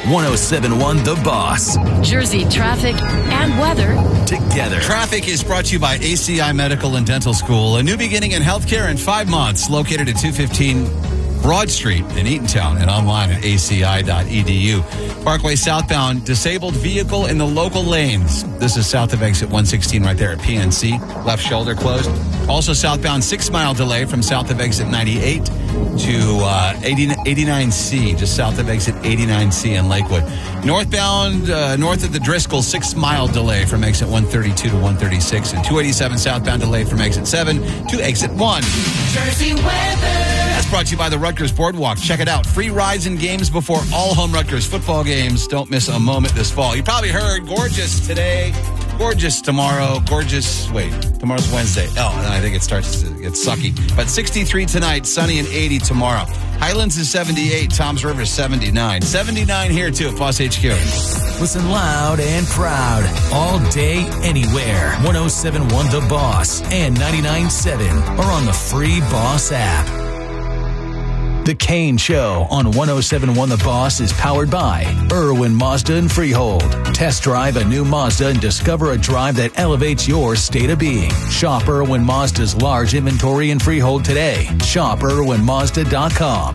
107.1 The Boss. Jersey traffic and weather together. Traffic is brought to you by ACI Medical and Dental School, a new beginning in healthcare in 5 months, located at 215 Broad Street in Eatontown and online at aci.edu. Parkway southbound, disabled vehicle in the local lanes. This is south of exit 116 right there at PNC. Left shoulder closed. Also southbound, 6-mile delay from south of exit 98 to 89C, just south of exit 89C in Lakewood. Northbound, north of the Driscoll, 6-mile delay from exit 132 to 136, and 287 southbound delay from exit 7 to exit 1. Jersey weather. That's brought to you by the Rutgers Boardwalk. Check it out. Free rides and games before all home Rutgers football games. Don't miss a moment this fall. You probably heard gorgeous today, gorgeous tomorrow, gorgeous, tomorrow's Wednesday. Oh, and I think it starts to get sucky. But 63 tonight, sunny and 80 tomorrow. Highlands is 78, Toms River is 79. 79 here too at Boss HQ. Listen loud and proud all day, anywhere. 107.1 The Boss and 99.7 are on the free Boss app. The Kane Show on 107.1 The Boss is powered by Irwin Mazda and Freehold. Test drive a new Mazda and discover a drive that elevates your state of being. Shop Irwin Mazda's large inventory in Freehold today. Shop IrwinMazda.com.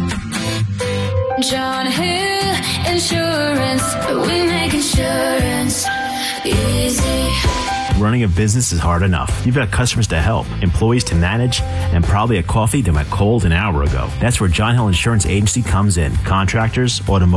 John Hill Insurance. We make insurance easy. Running a business is hard enough. You've got customers to help, employees to manage, and probably a coffee that went cold an hour ago. That's where John Hill Insurance Agency comes in. Contractors, automotive